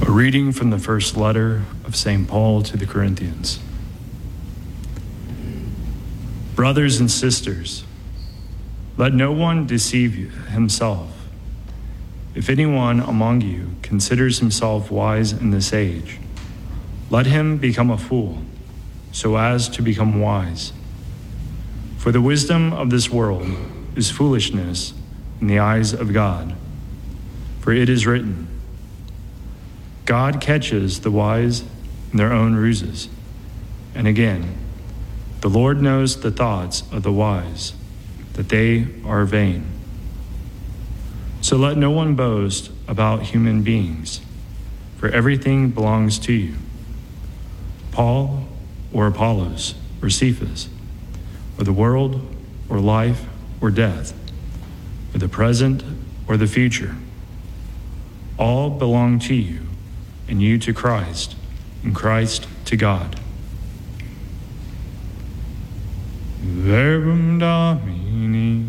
A reading from the first letter of St. Paul to the Corinthians. Brothers and sisters, let no one deceive himself. If anyone among you considers himself wise in this age, let him become a fool, so as to become wise. For the wisdom of this world is foolishness in the eyes of God. For it is written, God catches the wise in their own ruses. And again, the Lord knows the thoughts of the wise, that they are vain. So let no one boast about human beings, for everything belongs to you. Paul or Apollos or Cephas, or the world or life or death, or the present or the future, all belong to you, and you to Christ, and Christ to God. Verbum Domini.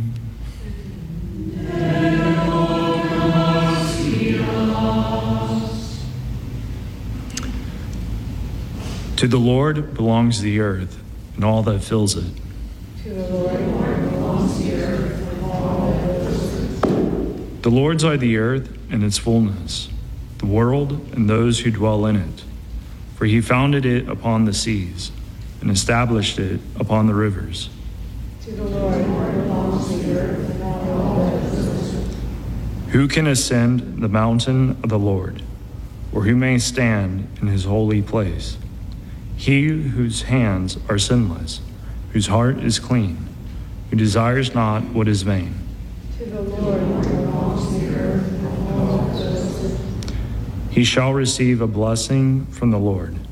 To the Lord belongs the earth and all that fills it. To the Lord belongs the earth and all that fills it. The Lord's are the earth and its fullness, the world and those who dwell in it. For he founded it upon the seas and established it upon the rivers. To the Lord belongs the earth and all that fills it. Who can ascend the mountain of the Lord, or who may stand in his holy place? He whose hands are sinless, whose heart is clean, who desires not what is vain. To the Lord belongs the earth and all that fills it. He shall receive a blessing from the Lord.